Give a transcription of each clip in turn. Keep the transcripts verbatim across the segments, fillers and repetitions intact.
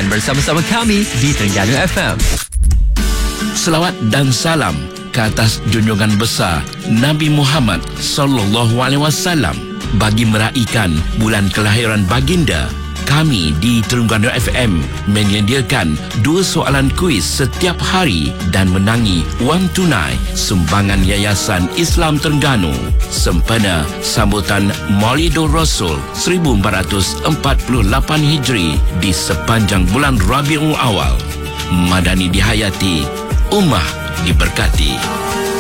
Teruskan bersama-sama kami di Terengganu F M. Selawat dan salam ke atas junjungan besar Nabi Muhammad sallallahu alaihi wasallam. Bagi meraihkan bulan kelahiran baginda, kami di Terengganu F M menyediakan dua soalan kuis setiap hari dan menangi wang tunai sumbangan Yayasan Islam Terengganu sempena sambutan Maulidur Rasul seribu empat ratus empat puluh lapan Hijri di sepanjang bulan Rabiul Awal. Madani dihayati, ummah diberkati.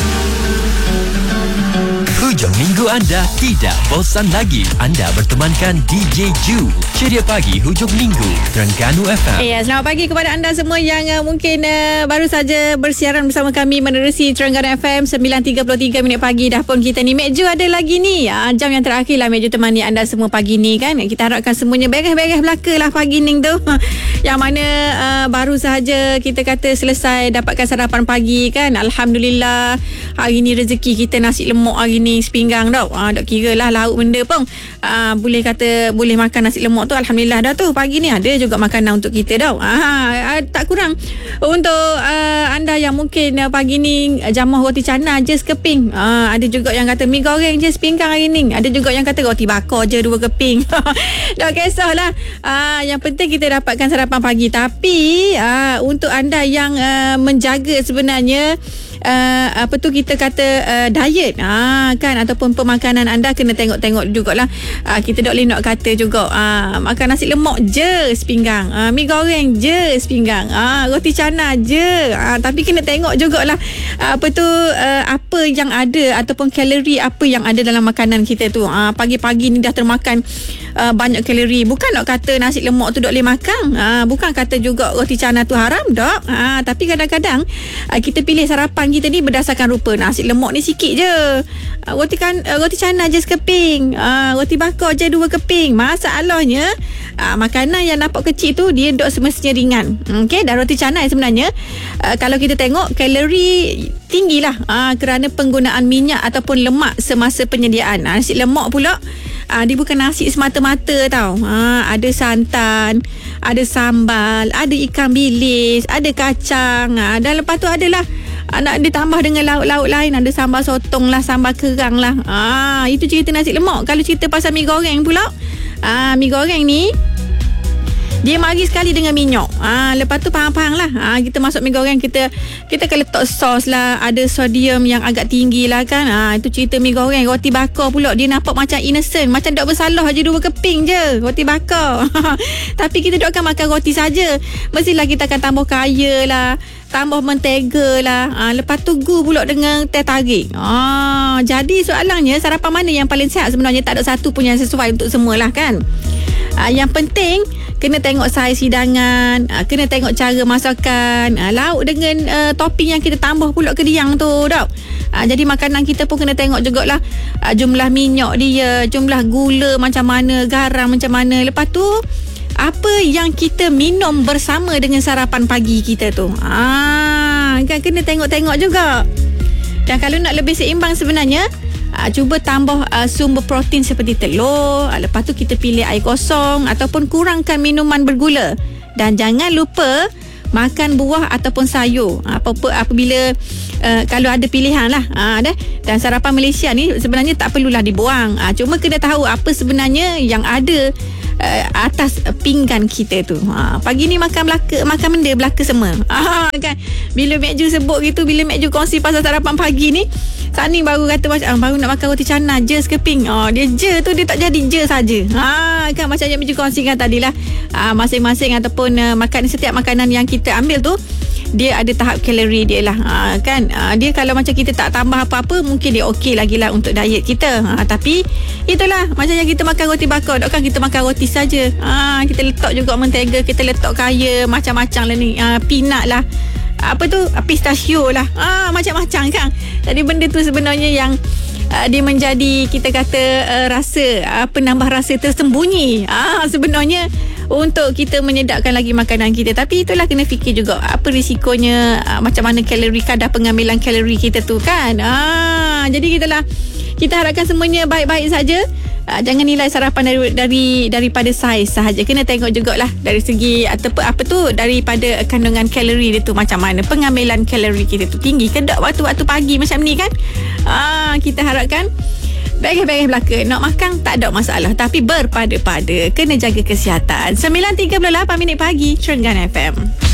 Hujung minggu anda tidak bosan lagi. Anda bertemankan D J Ju. Ceria pagi hujung minggu Terengganu F M. Ya, selamat pagi kepada anda semua yang uh, mungkin uh, baru saja bersiaran bersama kami menerusi Terengganu F M sembilan tiga puluh tiga minit pagi. Dah pun kita ni Mek Ju ada lagi ni. Uh, jam yang terakhir lah Mek Ju temani anda semua pagi ni kan. Kita harapkan semuanya beres-beres belaka lah pagi ni tu. Yang mana uh, baru sahaja kita kata selesai dapatkan sarapan pagi kan. Alhamdulillah. Hari ni rezeki kita nasi lemak hari ni sepinggang tau. Ah, tak kira lah lauk benda pun. Ah, boleh kata boleh makan nasi lemak tu. Alhamdulillah dah tu. Pagi ni ada juga makanan untuk kita tau. Ah, ah, tak kurang. Untuk ah, anda yang mungkin ah, pagi ni jamuh roti canai je sekeping. Ah, ada juga yang kata mi goreng je sepinggang hari ni. Ada juga yang kata roti bakar je dua keping. Tak kisahlah. Ah, yang penting kita dapatkan sarapan pagi. Tapi ah, untuk anda yang ah, menjaga sebenarnya Uh, apa tu kita kata uh, diet ah, kan ataupun pemakanan anda kena tengok-tengok jugalah. Uh, kita tak boleh nak kata juga uh, makan nasi lemak je sepinggang, uh, mi goreng je sepinggang, uh, roti canai je, uh, tapi kena tengok jugalah uh, apa tu uh, apa yang ada ataupun kalori apa yang ada dalam makanan kita tu. Uh, pagi-pagi ni dah termakan uh, banyak kalori. Bukan nak kata nasi lemak tu tak boleh makan, uh, bukan kata juga roti canai tu haram tak, uh, tapi kadang-kadang uh, kita pilih sarapan kita ni berdasarkan rupa. Nasi lemak ni sikit je, uh, roti kan uh, roti canai je sekeping, uh, roti bakar je dua keping. Masalahnya uh, makanan yang nampak kecil tu dia dok semestinya ringan. Okey, dan roti canai sebenarnya uh, kalau kita tengok kalori tinggilah uh, kerana penggunaan minyak ataupun lemak semasa penyediaan. Uh, nasi lemak pula uh, dia bukan nasi semata-mata tau. Uh, ada santan, ada sambal, ada ikan bilis, ada kacang, uh, dan lepas tu adalah nak ditambah dengan lauk-lauk lain. Ada sambal sotong lah, sambal kerang lah. Ah, itu cerita nasi lemak. Kalau cerita pasal mi goreng pula, ah, mi goreng ni dia mari sekali dengan minyak. Ah, lepas tu pahang-pahang lah. Ah, kita masuk mi goreng, kita kita akan letak sos lah, ada sodium yang agak tinggi lah kan. Ah, itu cerita mi goreng. Roti bakar pula dia nampak macam innocent, macam tak bersalah je dua keping je roti bakar. Tapi kita tak akan makan roti saja. Mestilah kita akan tambah kaya lah, tambah mentega lah. Ha, lepas tu gu pula dengan teh tarik. Ha, jadi soalannya sarapan mana yang paling sihat sebenarnya? Tak ada satu pun yang sesuai untuk semualah kan. Ha, yang penting kena tengok saiz hidangan, ha, kena tengok cara masakan, ha, lauk dengan uh, topping yang kita tambah pula ke diang tu tau. Ha, jadi makanan kita pun kena tengok jugalah ha, jumlah minyak dia, jumlah gula macam mana, garam macam mana. Lepas tu apa yang kita minum bersama dengan sarapan pagi kita tu. Ah, kan kena tengok-tengok juga. Dan kalau nak lebih seimbang sebenarnya, ah, cuba tambah ah, sumber protein seperti telur. Ah, lepas tu kita pilih air kosong ataupun kurangkan minuman bergula. Dan jangan lupa makan buah ataupun sayur. Apa-apa apabila uh, kalau ada pilihan lah. Ah, dah. Dan sarapan Malaysia ni sebenarnya tak perlulah dibuang. Ah, cuma kena tahu apa sebenarnya yang ada Uh, atas pinggan kita tu. Ha, pagi ni makan belaka, makan benda belaka semua. Ha, kan? Bila Mek Ju sebut gitu, bila Mek Ju kongsi pasal sarapan pagi ni, Sani baru kata macam ah, baru nak makan roti canai je sekeping. Oh, dia je tu dia tak jadi je saja. Ha, kan macam yang Mek Ju kongsikan tadilah. Ha, masing-masing ataupun uh, makan setiap makanan yang kita ambil tu dia ada tahap kalori dia lah. Ha, kan ha, dia kalau macam kita tak tambah apa-apa mungkin dia okey lagi lah untuk diet kita. Ha, tapi itulah macam yang kita makan roti bakar, takkan kita makan roti saja. Ha, kita letak juga mentega, kita letak kaya macam-macam lah ni. Ha, peanut lah, apa tu, pistachio lah, ha, macam-macam kan. Jadi benda tu sebenarnya yang uh, dia menjadi kita kata uh, rasa uh, penambah rasa tersembunyi uh, sebenarnya untuk kita menyedapkan lagi makanan kita. Tapi itulah kena fikir juga apa risikonya, uh, macam mana kalori, kadar pengambilan kalori kita tu kan. uh, Jadi kita lah kita harapkan semuanya baik-baik saja. Uh, jangan nilai sarapan dari, dari daripada saiz sahaja. Kena tengok jugalah dari segi ataupun apa tu, daripada kandungan kalori dia tu macam mana, pengambilan kalori kita tu tinggi ke tak waktu-waktu pagi macam ni kan. Ah, kita harapkan baik-baik belaka nak makan tak ada masalah, tapi berpada-pada kena jaga kesihatan. sembilan tiga puluh lapan minit pagi, Trengganu F M.